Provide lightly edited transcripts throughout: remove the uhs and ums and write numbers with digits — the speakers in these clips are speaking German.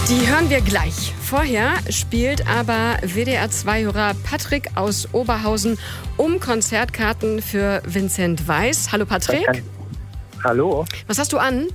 Die hören wir gleich. Vorher spielt aber WDR2-Hörer Patrick aus Oberhausen um Konzertkarten für Vincent Weiss. Hallo Patrick. Hallo. Was hast du an?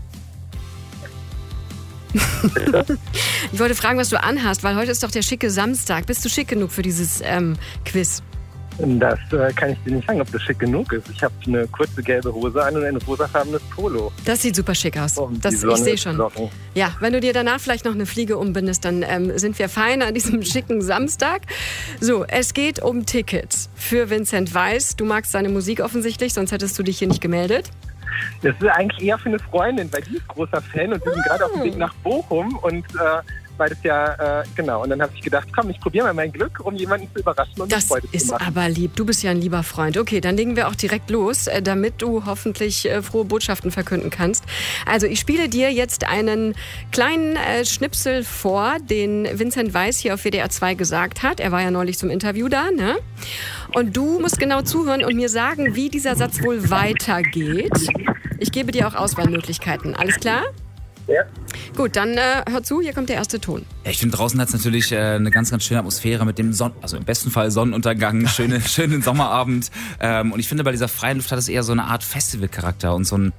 Ich wollte fragen, was du anhast, weil heute ist doch der schicke Samstag. Bist du schick genug für dieses Quiz? Das kann ich dir nicht sagen, ob das schick genug ist. Ich habe eine kurze gelbe Hose an und ein rosafarbenes Polo. Das sieht super schick aus. Ich sehe schon. Ja, wenn du dir danach vielleicht noch eine Fliege umbindest, dann sind wir fein an diesem schicken Samstag. So, es geht um Tickets für Vincent Weiss. Du magst seine Musik offensichtlich, sonst hättest du dich hier nicht gemeldet. Das ist eigentlich eher für eine Freundin, weil die ist großer Fan und wir sind gerade auf dem Weg nach Bochum und weil das ja, genau. Und dann habe ich gedacht, komm, ich probiere mal mein Glück, um jemanden zu überraschen und das Freude zu machen. Das ist aber lieb. Du bist ja ein lieber Freund. Okay, dann legen wir auch direkt los, damit du hoffentlich frohe Botschaften verkünden kannst. Also ich spiele dir jetzt einen kleinen Schnipsel vor, den Vincent Weiss hier auf WDR 2 gesagt hat. Er war ja neulich zum Interview da, ne? Und du musst genau zuhören und mir sagen, wie dieser Satz wohl weitergeht. Ich gebe dir auch Auswahlmöglichkeiten. Alles klar? Ja. Gut, dann hör zu, hier kommt der erste Ton. Ja, ich finde, draußen hat es natürlich eine ganz, ganz schöne Atmosphäre mit dem also im besten Fall Sonnenuntergang, schönen Sommerabend. Und ich finde, bei dieser freien Luft hat es eher so eine Art Festivalcharakter und so ein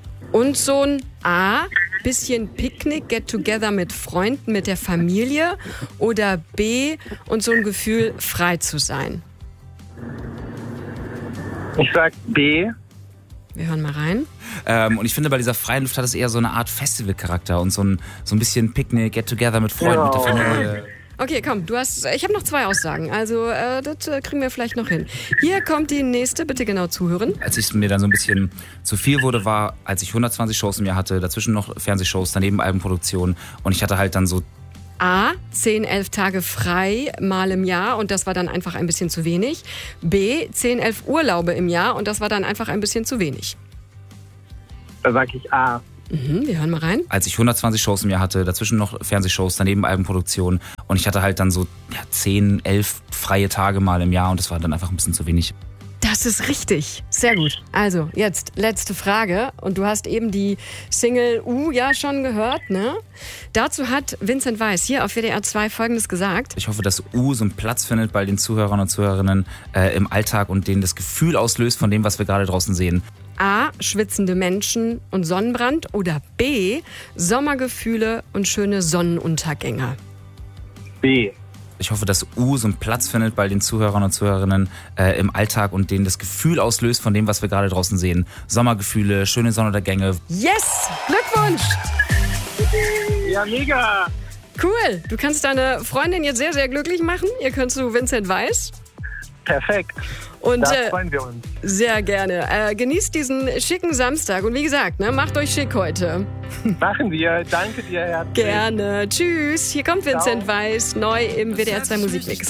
A, bisschen Picknick, get together mit Freunden, mit der Familie, oder B, und so ein Gefühl, frei zu sein. Ich sag B. Wir hören mal rein. Und ich finde, bei dieser freien Luft hat es eher so eine Art Festivalcharakter und so ein bisschen Picknick, get together mit Freunden, mit der Familie. Okay, komm, ich habe noch 2 Aussagen, also das kriegen wir vielleicht noch hin. Hier kommt die nächste, bitte genau zuhören. Als es mir dann so ein bisschen zu viel wurde, war, als ich 120 Shows im Jahr hatte, dazwischen noch Fernsehshows, daneben Albenproduktion und ich hatte halt dann so A, 10, 11 Tage frei mal im Jahr und das war dann einfach ein bisschen zu wenig. B, 10, 11 Urlaube im Jahr und das war dann einfach ein bisschen zu wenig. Da sag ich A. Wir hören mal rein. Als ich 120 Shows im Jahr hatte, dazwischen noch Fernsehshows, daneben Albenproduktion und ich hatte halt dann so 10, 11 freie Tage mal im Jahr und das war dann einfach ein bisschen zu wenig. Das ist richtig. Sehr gut. Also, jetzt letzte Frage. Und du hast eben die Single ja schon gehört, ne? Dazu hat Vincent Weiss hier auf WDR 2 Folgendes gesagt. Ich hoffe, dass so einen Platz findet bei den Zuhörern und Zuhörerinnen im Alltag und denen das Gefühl auslöst von dem, was wir gerade draußen sehen. A, schwitzende Menschen und Sonnenbrand, oder B, Sommergefühle und schöne Sonnenuntergänge. B. Ich hoffe, dass so einen Platz findet bei den Zuhörern und Zuhörerinnen im Alltag und denen das Gefühl auslöst von dem, was wir gerade draußen sehen. Sommergefühle, schöne Sonnenuntergänge. Yes! Glückwunsch! Ja, mega! Cool! Du kannst deine Freundin jetzt sehr, sehr glücklich machen. Ihr könnt zu Vincent Weiss. Perfekt. Und Da freuen wir uns. Sehr gerne. Genießt diesen schicken Samstag. Und wie gesagt, ne, macht euch schick heute. Machen wir. Danke dir herzlich. Gerne. Tschüss. Hier kommt Vincent Weiss, neu im WDR 2 Musikmix.